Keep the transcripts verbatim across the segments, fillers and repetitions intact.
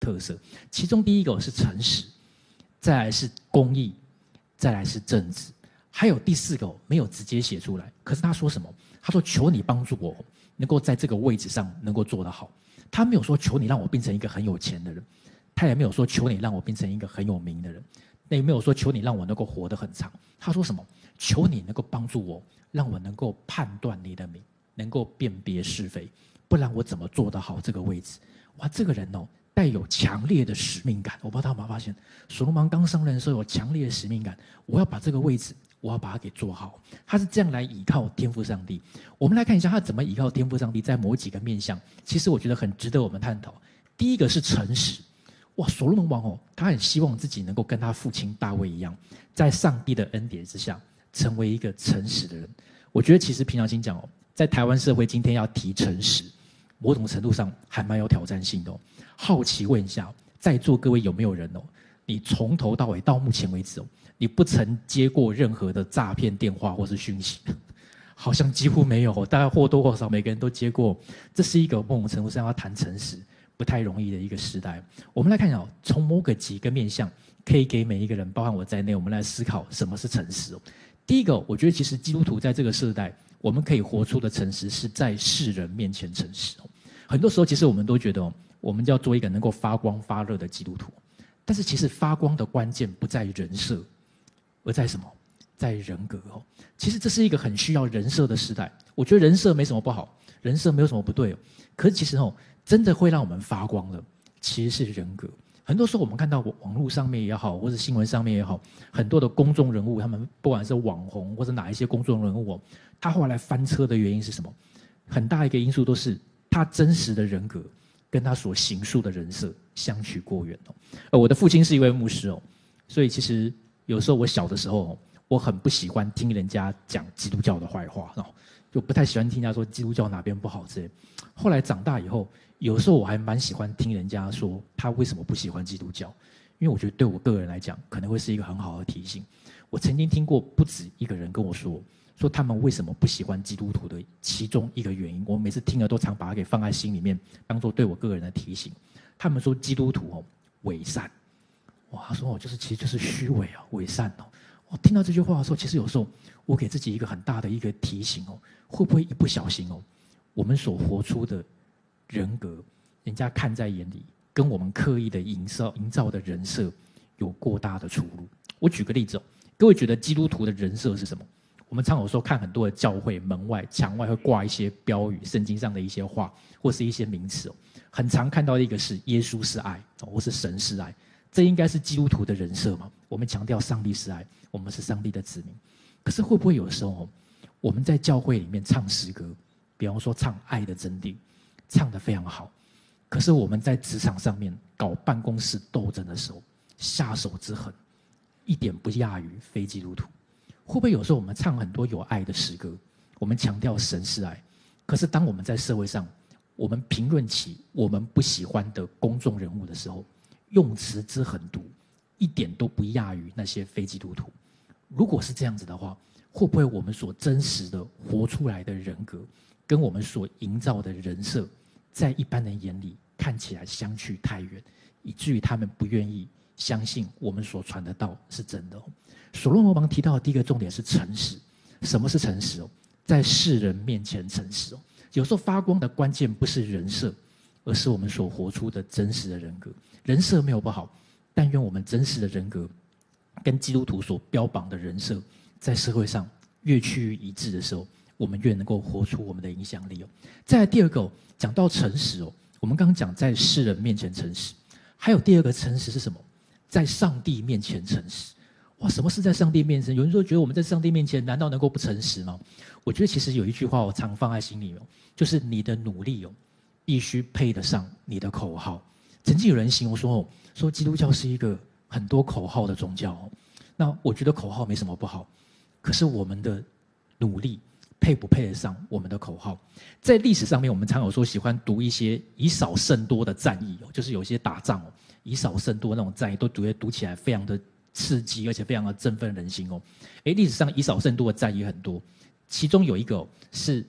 特色。其中第一个是诚实，再来是公义，再来是正直，还有第四个没有直接写出来。可是他说什么？他说求你帮助我能够在这个位置上能够做得好。他没有说求你让我变成一个很有钱的人，他也没有说求你让我变成一个很有名的人，那也没有说求你让我能够活得很长。他说什么？求你能够帮助我，让我能够判断你的名，能够辨别是非，不然我怎么做得好这个位置？哇，这个人哦，带有强烈的使命感。我不知道他有没有发现，所罗门刚上任的时候有强烈的使命感，我要把这个位置，我要把它给做好。他是这样来倚靠天父上帝。我们来看一下他怎么倚靠天父上帝，在某几个面向，其实我觉得很值得我们探讨。第一个是诚实。哇，所罗门王哦，他很希望自己能够跟他父亲大卫一样，在上帝的恩典之下，成为一个诚实的人。我觉得其实平常心讲哦，在台湾社会今天要提诚实，某种程度上还蛮有挑战性的哦。好奇问一下，在座各位有没有人哦，你从头到尾到目前为止哦，你不曾接过任何的诈骗电话或是讯息？好像几乎没有哦，大概或多或少每个人都接过。这是一个某种程度上要谈诚实不太容易的一个时代。我们来看一下，从某个几个面向，可以给每一个人，包含我在内，我们来思考什么是诚实。第一个，我觉得其实基督徒在这个时代，我们可以活出的诚实是在世人面前诚实。很多时候，其实我们都觉得，我们就要做一个能够发光发热的基督徒。但是，其实发光的关键不在人设，而在什么？在人格哦。其实这是一个很需要人设的时代。我觉得人设没什么不好，人设没有什么不对哦。可是其实哦，真的会让我们发光的，其实是人格。很多时候我们看到网络上面也好，或者新闻上面也好，很多的公众人物，他们不管是网红或者哪一些公众人物哦，他后来翻车的原因是什么？很大一个因素都是他真实的人格跟他所形塑的人设相去过远哦。而我的父亲是一位牧师哦，所以其实有时候我小的时候，我很不喜欢听人家讲基督教的坏话哦，就不太喜欢听人家说基督教哪边不好之类。后来长大以后，有时候我还蛮喜欢听人家说他为什么不喜欢基督教，因为我觉得对我个人来讲，可能会是一个很好的提醒。我曾经听过不止一个人跟我说，说他们为什么不喜欢基督徒的其中一个原因，我每次听了都常把它给放在心里面，当做对我个人的提醒。他们说基督徒哦伪善，哇，他说哦就是其实就是虚伪啊，伪善哦。我听到这句话的时候，其实有时候我给自己一个很大的一个提醒哦，会不会一不小心哦，我们所活出的人格，人家看在眼里，跟我们刻意的营造营造的人设有过大的出入。我举个例子哦，各位觉得基督徒的人设是什么？我们常有时候看很多的教会门外墙外会挂一些标语，圣经上的一些话，或是一些名词哦，很常看到一个是耶稣是爱，或是神是爱，这应该是基督徒的人设嘛？我们强调上帝是爱，我们是上帝的子民。可是会不会有时候我们在教会里面唱诗歌，比方说唱爱的真谛，唱得非常好，可是我们在职场上面搞办公室斗争的时候，下手之狠一点不亚于非基督徒。会不会有时候我们唱很多有爱的诗歌，我们强调神是爱，可是当我们在社会上，我们评论起我们不喜欢的公众人物的时候，用词之狠毒一点都不亚于那些非基督徒。如果是这样子的话，会不会我们所真实的活出来的人格，跟我们所营造的人设，在一般人眼里看起来相去太远，以至于他们不愿意相信我们所传的道是真的哦。所罗门王提到的第一个重点是诚实。什么是诚实哦？在世人面前诚实哦。有时候发光的关键不是人设，而是我们所活出的真实的人格。人设没有不好，但愿我们真实的人格跟基督徒所标榜的人设，在社会上越趋于一致的时候，我们越能够活出我们的影响力哦。再来第二个哦，讲到诚实哦，我们刚刚讲在世人面前诚实，还有第二个诚实是什么？在上帝面前诚实。哇，什么是在上帝面前？有人说觉得我们在上帝面前难道能够不诚实吗？我觉得其实有一句话我常放在心里哦，就是你的努力哦，必须配得上你的口号。曾经有人形容说哦，说基督教是一个很多口号的宗教哦。那我觉得口号没什么不好，可是我们的努力配不配得上我们的口号？在历史上面，我们常有说喜欢读一些以少胜多的战役哦，就是有些打仗哦，以少胜多那种战役，都觉得读起来非常的刺激，而且非常的振奋人心哦。诶，历史上以少胜多的战役很多，其中有一个、哦、是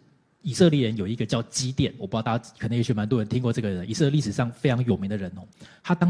以色列人有一个叫基甸，我不知道大家可能也许蛮多人听过这个人，以色列历史上非常有名的人哦。他当